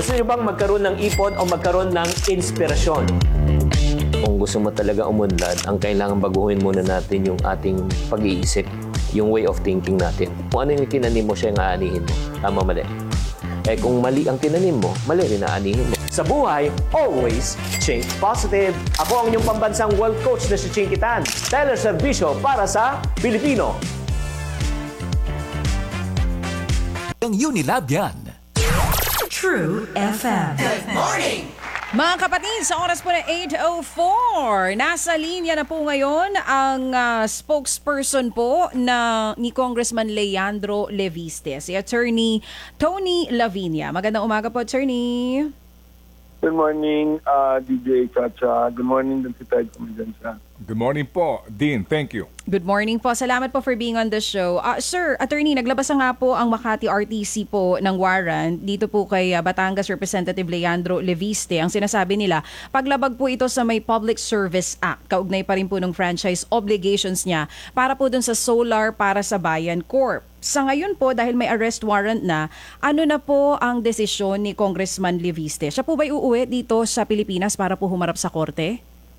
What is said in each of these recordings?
Gusto niyo bang magkaroon ng ipon o magkaroon ng inspirasyon? Kung gusto mo talaga umunlad, ang kailangan baguhin muna natin yung ating pag-iisip, yung way of thinking natin. Kung ano yung tinanim mo, siya yung aanihin mo. Tama, mali. Eh kung mali ang tinanim mo, mali rin aanihin mo. Sa buhay, always think positive. Ako ang inyong pambansang world coach na si Chinky Tan. Teleserbisyo para sa Pilipino. Ang Unilab yan. True FM. Mga kapatid, sa oras po na 8:04, nasa linya na po ngayon ang spokesperson po ni Congressman Leandro Leviste, si Attorney Tony Lavinia. Magandang umaga po, Attorney. Good morning, DJ Chacha. Good morning din si Ted Kumidensya. Good morning po, Dean. Thank you. Good morning po. Salamat po for being on the show. Sir, Attorney, naglabas na nga po ang Makati RTC po ng warrant dito po kay Batangas Representative Leandro Leviste. Ang sinasabi nila, paglabag po ito sa may Public Service Act, kaugnay pa rin po ng franchise obligations niya para po dun sa Solar para sa Bayan Corp. Sa ngayon po, dahil may arrest warrant na, ano na po ang desisyon ni Congressman Leviste? Siya po ba'y uuwi dito sa Pilipinas para po humarap sa korte?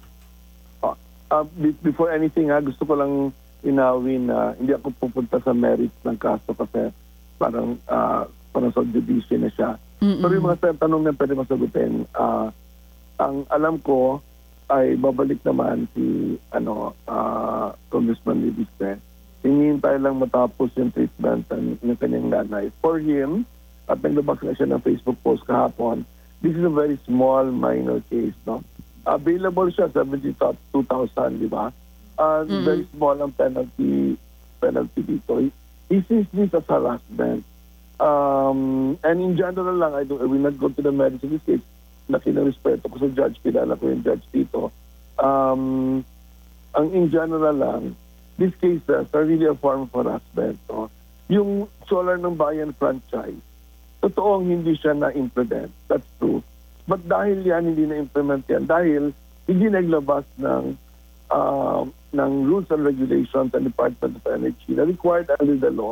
Before anything, gusto ko lang inawin na hindi ako pupunta sa merits ng kaso kasi parang subjudice na siya. Pero yung mga tanong na pwede masagutin, ang alam ko ay babalik naman si Congressman Leviste. Hinihintay lang matapos yung treatment ng kanyang nanay. For him, at naglabas na siya ng Facebook post kahapon, this is a very small, minor case, no? Available siya, 72,000, di ba? Very small ang penalty dito. He sees this as harassment. And in general lang, I will not go to the merits of this case, na kinarespeto ko sa judge, kilala ko yung judge dito. Ang in general lang, these cases are really a form of harassment. No? Yung Solar ng Bayan franchise, totoong hindi siya na-implement. That's true. But dahil yan, hindi na-implement yan, dahil hindi naglabas ng rules and regulations and Department of Energy na required under the law